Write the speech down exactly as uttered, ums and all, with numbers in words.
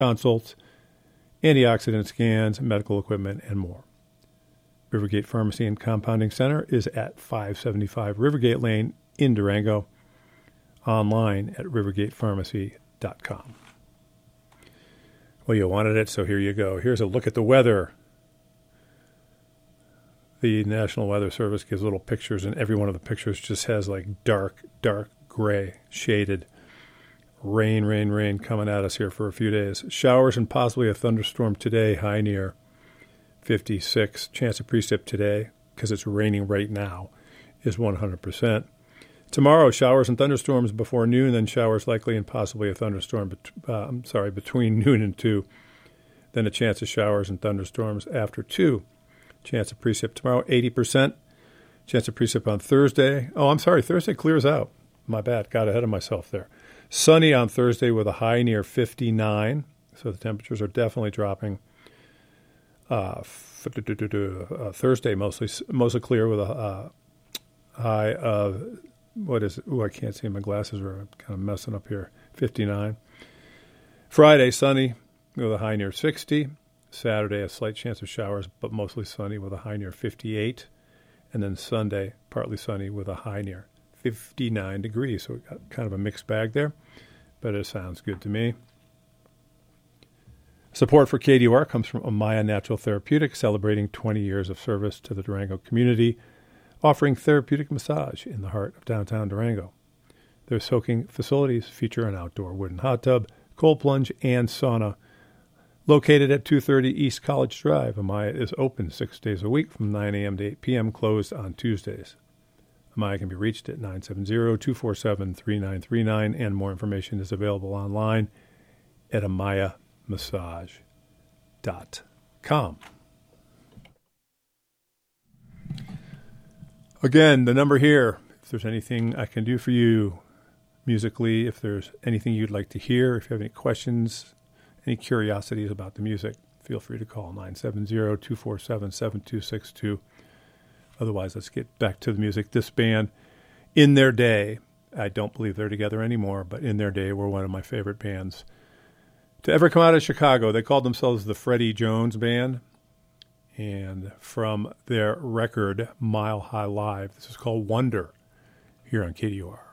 consults, antioxidant scans, medical equipment, and more. Rivergate Pharmacy and Compounding Center is at five seventy-five Rivergate Lane in Durango. Online at rivergate pharmacy dot com. Well, you wanted it, so here you go. Here's a look at the weather. The National Weather Service gives little pictures, and every one of the pictures just has like dark, dark gray, shaded rain, rain, rain coming at us here for a few days. Showers and possibly a thunderstorm today, high near fifty-six. Chance of precip today, because it's raining right now, is one hundred percent. Tomorrow, showers and thunderstorms before noon, then showers likely and possibly a thunderstorm, bet- uh, I'm sorry, between noon and two. Then a chance of showers and thunderstorms after two. Chance of precip tomorrow, eighty percent. Chance of precip on Thursday. Oh, I'm sorry, Thursday clears out. My bad, got ahead of myself there. Sunny on Thursday with a high near fifty-nine, so the temperatures are definitely dropping. Uh, f- uh, Thursday mostly mostly clear with a uh, high of... What is it? Oh, I can't see. My glasses are kind of messing up here. fifty-nine. Friday, sunny with a high near sixty. Saturday, a slight chance of showers, but mostly sunny with a high near fifty-eight. And then Sunday, partly sunny with a high near fifty-nine degrees. So we've got kind of a mixed bag there, but it sounds good to me. Support for K D U R comes from Amaya Natural Therapeutics, celebrating twenty years of service to the Durango community, offering therapeutic massage in the heart of downtown Durango. Their soaking facilities feature an outdoor wooden hot tub, cold plunge, and sauna. Located at two thirty East College Drive, Amaya is open six days a week from nine a.m. to eight p.m., closed on Tuesdays. Amaya can be reached at nine seven zero, two four seven, three nine three nine, and more information is available online at amaya massage dot com. Again, the number here, if there's anything I can do for you musically, if there's anything you'd like to hear, if you have any questions, any curiosities about the music, feel free to call nine seven zero, two four seven, seven two six two. Otherwise, let's get back to the music. This band, in their day, I don't believe they're together anymore, but in their day were one of my favorite bands to ever come out of Chicago. They called themselves the Freddie Jones Band. And from their record, Mile High Live, this is called Wonder, here on K D U R.